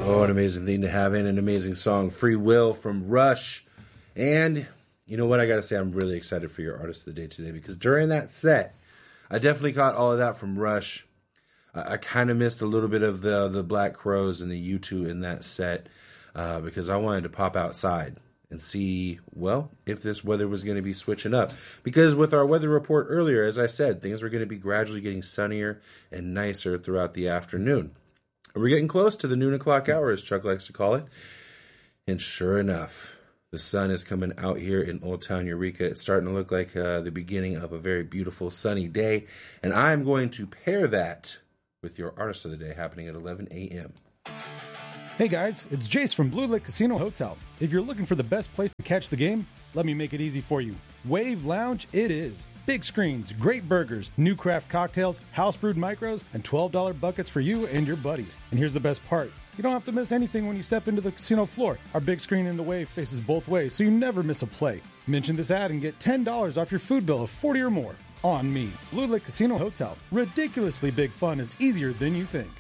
Oh, an amazing thing to have in an amazing song, Free Will from Rush. And you know what? I got to say, I'm really excited for your Artist of the Day today because during that set, I definitely caught all of that from Rush. I kind of missed a little bit of the Black Crowes and the U2 in that set because I wanted to pop outside and see, well, if this weather was going to be switching up. Because with our weather report earlier, as I said, things were going to be gradually getting sunnier and nicer throughout the afternoon. We're getting close to the noon o'clock hour, as Chuck likes to call it. And sure enough, the sun is coming out here in Old Town Eureka. It's starting to look like the beginning of a very beautiful sunny day. And I'm going to pair that with your Artist of the Day happening at 11 a.m. Hey guys, it's Jace from Blue Lake Casino Hotel. If you're looking for the best place to catch the game, let me make it easy for you. Wave Lounge it is. Big screens, great burgers, new craft cocktails, house brewed micros, and $12 buckets for you and your buddies. And here's the best part. You don't have to miss anything when you step into the casino floor. Our big screen in the Wave faces both ways, so you never miss a play. Mention this ad and get $10 off your food bill of $40 or more. On me. Blue Lake Casino Hotel. Ridiculously big fun is easier than you think.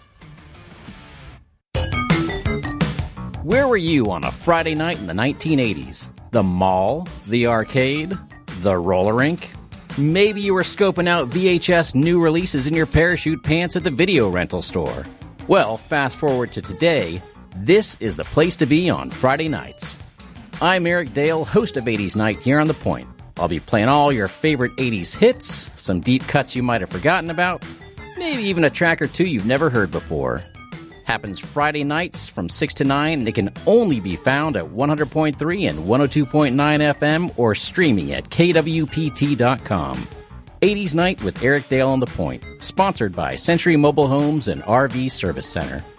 Where were you on a Friday night in the 1980s? The mall? The arcade? The roller rink? Maybe you were scoping out VHS new releases in your parachute pants at the video rental store. Well, fast forward to today, this is the place to be on Friday nights. I'm Eric Dale, host of 80s Night here on The Point. I'll be playing all your favorite 80s hits, some deep cuts you might have forgotten about, maybe even a track or two you've never heard before. Happens Friday nights from 6 to 9, and it can only be found at 100.3 and 102.9 FM or streaming at kwpt.com. 80s Night with Eric Dale on The Point, sponsored by Century Mobile Homes and RV Service Center.